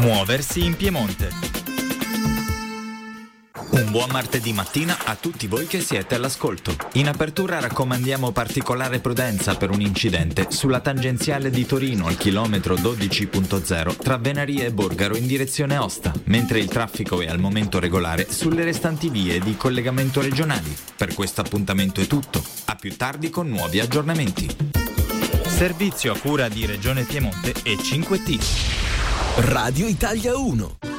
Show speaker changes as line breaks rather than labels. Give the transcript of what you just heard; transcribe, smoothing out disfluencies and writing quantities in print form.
Muoversi in Piemonte. Un buon martedì mattina a tutti voi che siete all'ascolto. In apertura raccomandiamo particolare prudenza per un incidente sulla tangenziale di Torino al chilometro 12.0 tra Venaria e Borgaro in direzione Osta, mentre il traffico è al momento regolare sulle restanti vie di collegamento regionali. Per questo appuntamento è tutto. A più tardi con nuovi aggiornamenti. Servizio a cura di Regione Piemonte e 5T.
Radio Italia 1.